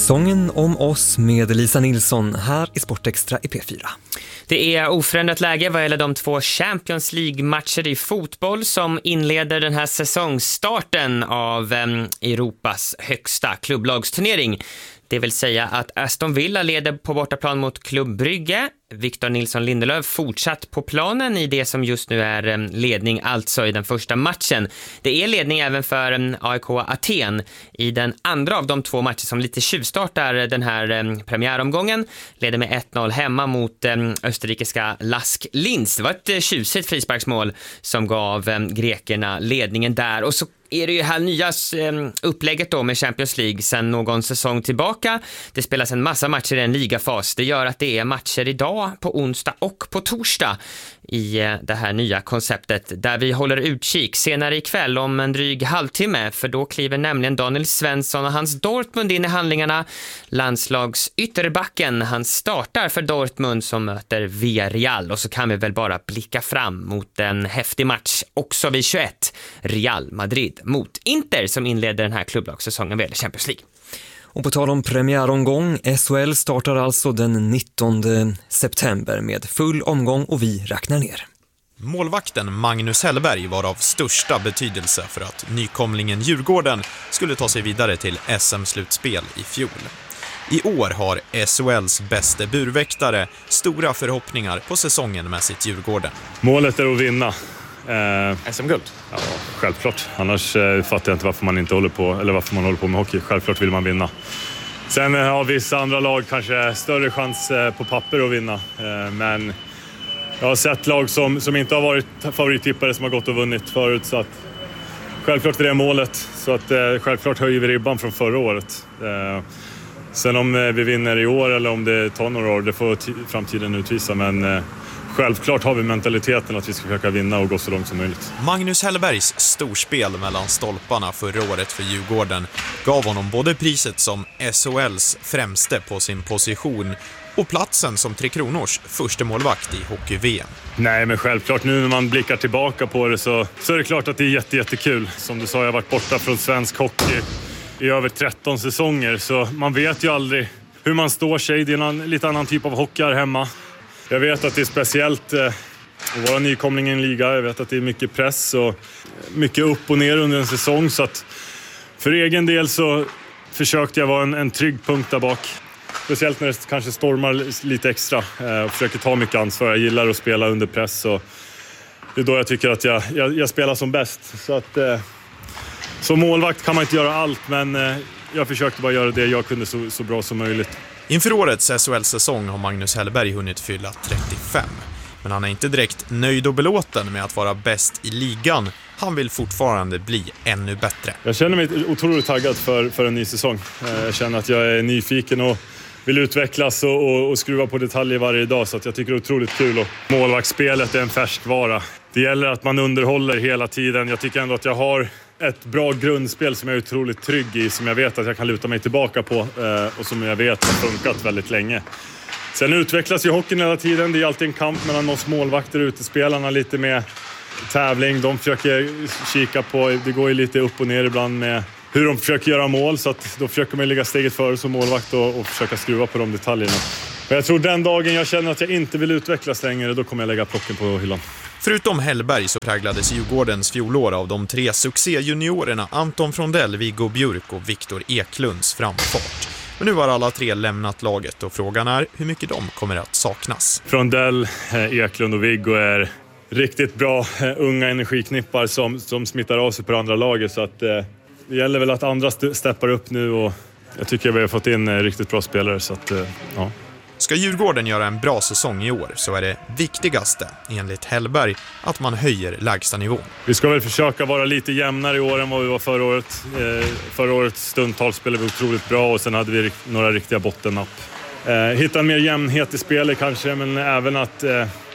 Säsongen om oss med Lisa Nilsson här i Sportextra i P4. Det är oförändrat läge vad gäller de 2 Champions League-matcher i fotboll som inleder den här säsongsstarten av Europas högsta klubblagsturnering. Det vill säga att Aston Villa leder på bortaplan mot Club Brygge. Victor Nilsson Lindelöf fortsatt på planen i det som just nu är ledning, alltså i den första matchen. Det är ledning även för AIK Aten i den andra av de 2 matcher som lite tjuvstartar den här premiäromgången. Leder med 1-0 hemma mot österrikiska Lask Linz. Det var ett tjusigt frisparksmål som gav grekerna ledningen där. Och så är det ju här nya upplägget då med Champions League sedan någon säsong tillbaka. Det spelas en massa matcher i en ligafas. Det gör att det är matcher idag på onsdag och på torsdag i det här nya konceptet där vi håller utkik senare ikväll om en dryg halvtimme, för då kliver nämligen Daniel Svensson och hans Dortmund in i handlingarna. Landslagsytterbacken, han startar för Dortmund som möter Villarreal, och så kan vi väl bara blicka fram mot en häftig match också vid 21, Real Madrid mot Inter som inleder den här klubblagssäsongen vad gäller Champions League. Och på tal om premiäromgång, SHL startar alltså den 19 september med full omgång och vi räknar ner. Målvakten Magnus Hellberg var av största betydelse för att nykomlingen Djurgården skulle ta sig vidare till SM-slutspel i fjol. I år har SHLs bästa burväktare stora förhoppningar på säsongen med sitt Djurgården. Målet är att vinna. SM-guld? Ja, självklart. Annars fattar jag inte varför man inte håller på, eller varför man håller på med hockey. Självklart vill man vinna. Sen har vissa andra lag kanske större chans på papper att vinna. Men jag har sett lag som inte har varit favorittippare som har gått och vunnit förut. Så att självklart är det målet. Så att självklart höjer vi ribban från förra året. Sen om vi vinner i år eller om det tar några år, det får framtiden utvisa. Men självklart har vi mentaliteten att vi ska försöka vinna och gå så långt som möjligt. Magnus Hellbergs storspel mellan stolparna förra året för Djurgården gav honom både priset som SHLs främste på sin position och platsen som Tre Kronors första målvakt i hockey-VM. Nej, men självklart nu när man blickar tillbaka på det så är det klart att det är jättekul. Som du sa, jag har varit borta från svensk hockey i över 13 säsonger, så man vet ju aldrig hur man står sig. Det är en lite annan typ av hockey här hemma. Jag vet att det är speciellt att vara nykomling i en liga. Jag vet att det är mycket press och mycket upp och ner under en säsong. Så att för egen del så försökte jag vara en trygg punkt där bak. Speciellt när det kanske stormar lite extra. Och försöker ta mycket ansvar. Jag gillar att spela under press. Och det är då jag tycker att jag spelar som bäst. Så att som målvakt kan man inte göra allt. Men jag försökte bara göra det jag kunde så bra som möjligt. Inför årets SHL-säsong har Magnus Hellberg hunnit fylla 35. Men han är inte direkt nöjd och belåten med att vara bäst i ligan. Han vill fortfarande bli ännu bättre. Jag känner mig otroligt taggad för en ny säsong. Jag känner att jag är nyfiken och vill utvecklas och skruva på detaljer varje dag. Så att jag tycker det är otroligt kul. Och målvaktsspelet är en färskvara. Det gäller att man underhåller hela tiden. Jag tycker ändå att jag har ett bra grundspel som jag är otroligt trygg i, som jag vet att jag kan luta mig tillbaka på och som jag vet har funkat väldigt länge. Sen utvecklas ju hockeyn hela tiden. Det är alltid en kamp mellan oss målvakter och utespelarna, lite med tävling. De försöker kika på, det går ju lite upp och ner ibland med hur de försöker göra mål, så att då försöker man ligga steget före som målvakt och försöka skruva på de detaljerna. Men jag tror den dagen jag känner att jag inte vill utvecklas längre, då kommer jag lägga plocken på hyllan. Förutom Hellberg så präglades Djurgårdens fjolår av de 3 succéjuniorerna Anton Frondell, Viggo Bjurk och Viktor Eklunds framfart. Men nu har alla 3 lämnat laget och frågan är hur mycket de kommer att saknas. Frondell, Eklund och Viggo är riktigt bra unga energiknippar som smittar av sig på andra laget, så att det gäller väl att andra steppar upp nu, och jag tycker vi har fått in riktigt bra spelare, så att ja. Ska Djurgården göra en bra säsong i år så är det viktigaste, enligt Hellberg, att man höjer lägsta nivån. Vi ska väl försöka vara lite jämnare i år än vad vi var förra året. Förra året stundtals spelade vi otroligt bra och sen hade vi några riktiga bottennapp. Hitta en mer jämnhet i spelet kanske, men även att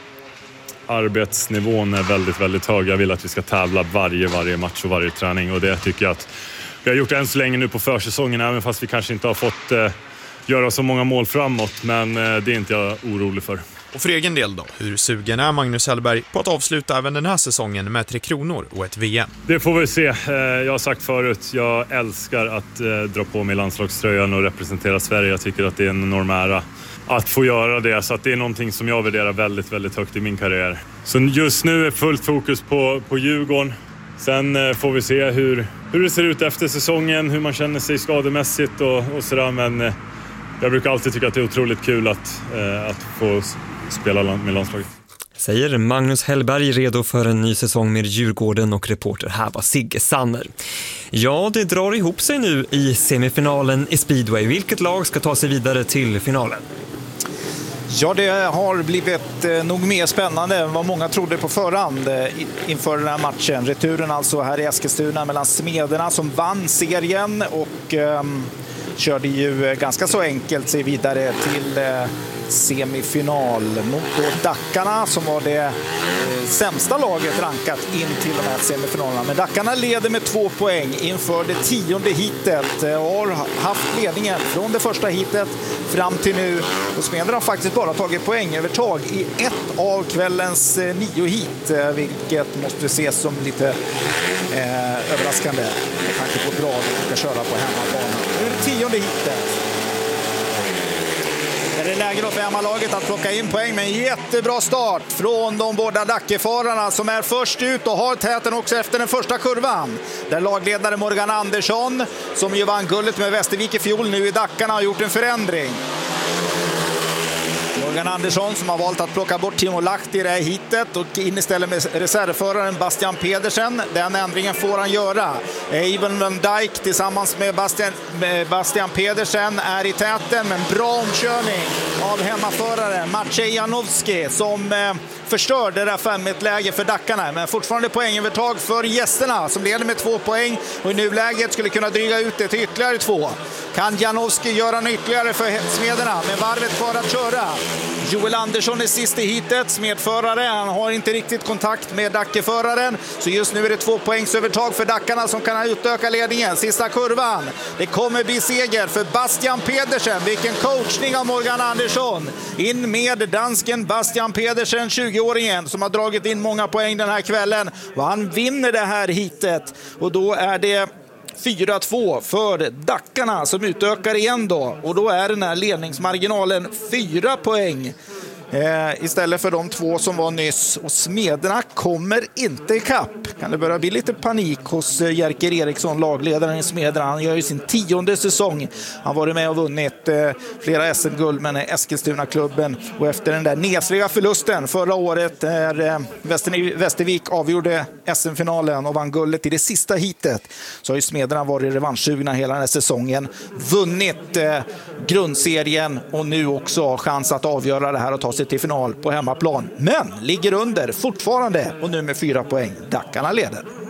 arbetsnivån är väldigt, väldigt hög. Jag vill att vi ska tävla varje match och varje träning, och det tycker jag att vi har gjort än så länge nu på försäsongen, även fast vi kanske inte har fått göra så många mål framåt, men det är inte jag orolig för. Och för egen del då, hur sugen är Magnus Hellberg på att avsluta även den här säsongen med 3 kronor och ett VM? Det får vi se. Jag har sagt förut, jag älskar att dra på mig landslagströjan och representera Sverige. Jag tycker att det är en enorm ära att få göra det. Så att det är någonting som jag värderar väldigt, väldigt högt i min karriär. Så just nu är fullt fokus på Djurgården. Sen får vi se hur det ser ut efter säsongen, hur man känner sig skademässigt och sådär. Men jag brukar alltid tycka att det är otroligt kul att få spela med landslaget. Säger Magnus Hellberg, redo för en ny säsong med Djurgården, och reporter här var Sigge Sanner. Ja, det drar ihop sig nu i semifinalen i Speedway. Vilket lag ska ta sig vidare till finalen? Ja, det har blivit nog mer spännande än vad många trodde på förhand inför den här matchen. Returen alltså här i Eskilstuna mellan Smederna som vann serien och körde ju ganska så enkelt sig vidare till semifinal mot Dackarna som var det sämsta laget rankat in till de här semifinalerna. Men Dackarna leder med 2 poäng inför det 10:e heatet och har haft ledningen från det första heatet fram till nu. Och Smederna har faktiskt bara tagit poängövertag i ett av kvällens 9 heat, vilket måste ses som lite överraskande med tanke på bra de ska köra på hemmaplan. Nu är det 10:e heatet. Det är läge då för hemmalaget att plocka in poäng med en jättebra start från de båda Dackefararna som är först ut och har täten också efter den första kurvan. Där lagledare Morgan Andersson, som ju vann guldet med Västervik i fjol, nu i Dackarna har gjort en förändring. Morgan Andersson som har valt att plocka bort Timo Lahti i det här hitet och in istället med reservföraren Bastian Pedersen. Den ändringen får han göra. Even Van Dijk tillsammans med Bastian Pedersen är i täten, men bra omkörning av hemmaföraren Maciej Janowski som förstör det där 5-1-läge för Dackarna. Men fortfarande poängövertag för gästerna som leder med 2 poäng och i nuläget skulle kunna dryga ut det till ytterligare 2. Kan Janowski göra något ytterligare för Smederna med varvet kvar att köra? Joel Andersson är sist i hitet, smedförare. Han har inte riktigt kontakt med Dackeföraren. Så just nu är det 2 poängsövertag för Dackarna som kan utöka ledningen. Sista kurvan. Det kommer bli seger för Bastian Pedersen. Vilken coachning av Morgan Andersson. In med dansken Bastian Pedersen, 20-åringen som har dragit in många poäng den här kvällen. Och han vinner det här hitet. Och då är det 4-2 för Dackarna som utökar igen då. Och då är den här ledningsmarginalen 4 poäng. Istället för de 2 som var nyss. Och Smederna kommer inte i kapp. Kan det börja bli lite panik hos Jerker Eriksson, lagledaren i Smederna. Han gör ju sin 10:e säsong. Han var med och vunnit flera SM-guld med Eskilstuna-klubben. Och efter den där nesliga förlusten förra året där Västervik avgjorde SM-finalen och vann guldet i det sista hitet, så har ju Smederna varit revanschsugna hela den här säsongen. Vunnit grundserien och nu också chans att avgöra det här och ta sig till final på hemmaplan. Men ligger under fortfarande och nu med 4 poäng. Dackarna leder.